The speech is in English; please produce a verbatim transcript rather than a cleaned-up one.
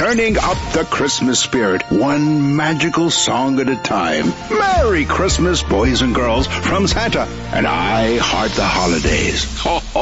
turning up the Christmas spirit, one magical song at a time. Merry Christmas, boys and girls, from Santa, and I heart the holidays. Ho, ho.